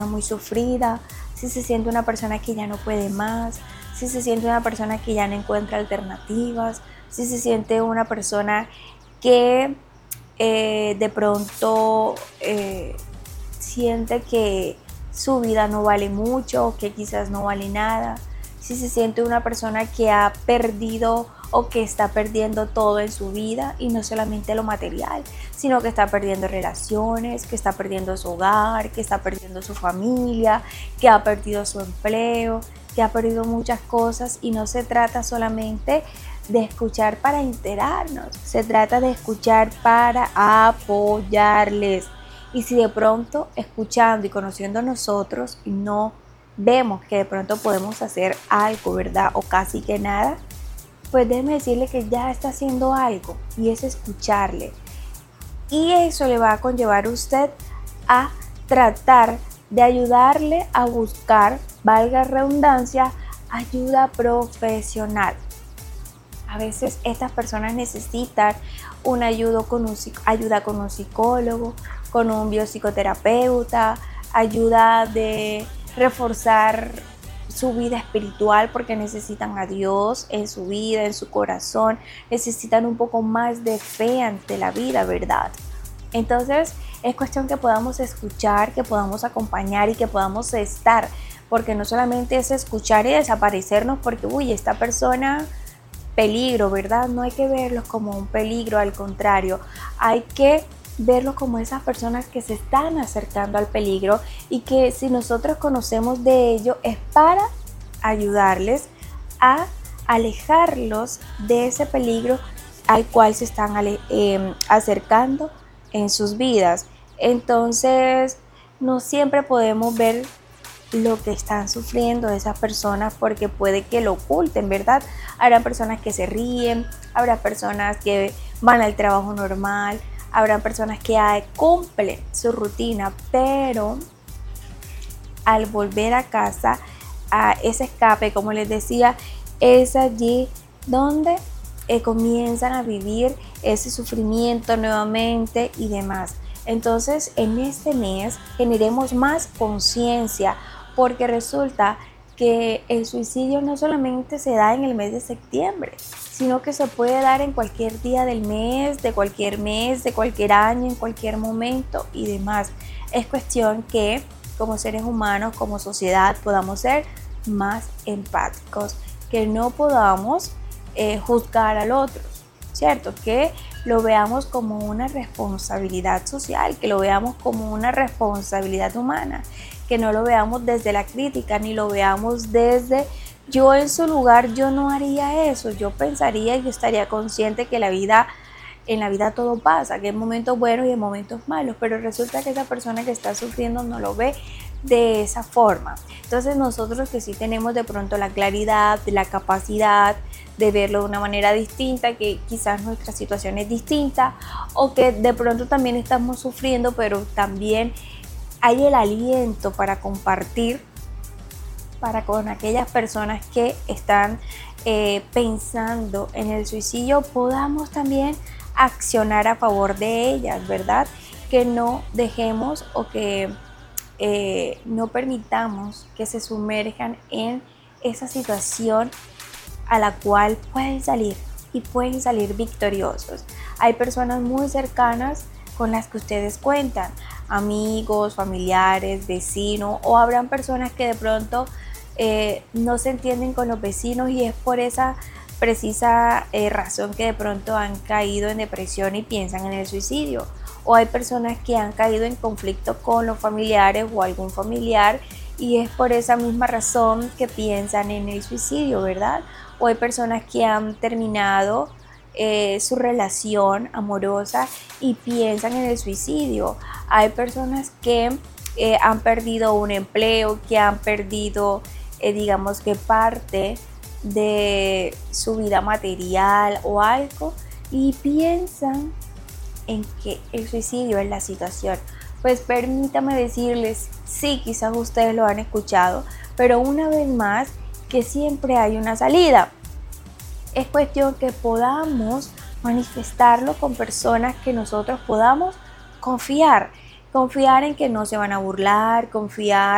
muy sufrida, si se siente una persona que ya no puede más, si se siente una persona que ya no encuentra alternativas, si se siente una persona que de pronto siente que su vida no vale mucho o que quizás no vale nada, si se siente una persona que ha perdido o que está perdiendo todo en su vida, y no solamente lo material, sino que está perdiendo relaciones, que está perdiendo su hogar, que está perdiendo su familia, que ha perdido su empleo, que ha perdido muchas cosas. Y no se trata solamente de escuchar para enterarnos, se trata de escuchar para apoyarles. Y si de pronto escuchando y conociendo nosotros no vemos que de pronto podemos hacer algo, ¿verdad? O casi que nada, pues déjeme decirle que ya está haciendo algo, y es escucharle. Y eso le va a conllevar a usted a tratar de ayudarle a buscar, valga redundancia, ayuda profesional. A veces estas personas necesitan una ayuda con un psicólogo, con un biopsicoterapeuta, ayuda de reforzar su vida espiritual porque necesitan a Dios en su vida, en su corazón, necesitan un poco más de fe ante la vida, ¿verdad? Entonces es cuestión que podamos escuchar, que podamos acompañar y que podamos estar, porque no solamente es escuchar y desaparecernos porque, uy, esta persona peligro, ¿verdad? No hay que verlos como un peligro, al contrario, hay que verlos como esas personas que se están acercando al peligro, y que si nosotros conocemos de ello es para ayudarles a alejarlos de ese peligro al cual se están acercando en sus vidas. Entonces, no siempre podemos ver lo que están sufriendo esas personas porque puede que lo oculten, ¿verdad? Habrá personas que se ríen, habrá personas que van al trabajo normal, habrá personas que cumplen su rutina, pero al volver a casa, a ese escape, como les decía, es allí donde comienzan a vivir ese sufrimiento nuevamente y demás. Entonces, en este mes generemos más conciencia, porque resulta que el suicidio no solamente se da en el mes de septiembre, sino que se puede dar en cualquier día del mes, de cualquier año, en cualquier momento y demás. Es cuestión que como seres humanos, como sociedad, podamos ser más empáticos, que no podamos juzgar al otro, ¿cierto? Que lo veamos como una responsabilidad social, que lo veamos como una responsabilidad humana, que no lo veamos desde la crítica, ni lo veamos desde yo en su lugar, yo no haría eso, yo pensaría y yo estaría consciente que en la vida todo pasa, que hay momentos buenos y hay momentos malos, pero resulta que esa persona que está sufriendo no lo ve de esa forma. Entonces nosotros que sí tenemos de pronto la claridad, la capacidad de verlo de una manera distinta, que quizás nuestra situación es distinta, o que de pronto también estamos sufriendo, pero también hay el aliento para compartir para con aquellas personas que están pensando en el suicidio, podamos también accionar a favor de ellas, ¿verdad? Que no dejemos o que no permitamos que se sumerjan en esa situación a la cual pueden salir y pueden salir victoriosos. Hay personas muy cercanas con las que ustedes cuentan, amigos, familiares, vecinos, o habrán personas que de pronto no se entienden con los vecinos y es por esa precisa razón que de pronto han caído en depresión y piensan en el suicidio. O hay personas que han caído en conflicto con los familiares o algún familiar y es por esa misma razón que piensan en el suicidio, ¿verdad? O hay personas que han terminado su relación amorosa y piensan en el suicidio. Hay personas que han perdido un empleo, que han perdido, digamos que parte de su vida material o algo y piensan en que el suicidio es la situación. Pues permítame decirles, sí, quizás ustedes lo han escuchado, pero una vez más, que siempre hay una salida. Es cuestión que podamos manifestarlo con personas que nosotros podamos confiar en que no se van a burlar, confiar